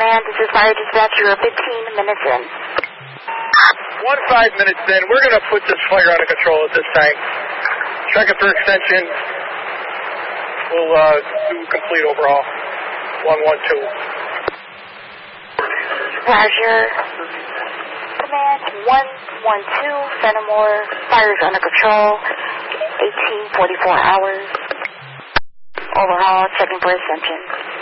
Command, this is Fire Dispatch. You're 15 minutes in. 5 minutes in. We're going to put this fire under control at this time. Checking for extension. We'll do a complete overhaul. 112. Roger. Command 112. Fenimore. Fire is under control. 1844 hours. Overhaul. Checking for extension.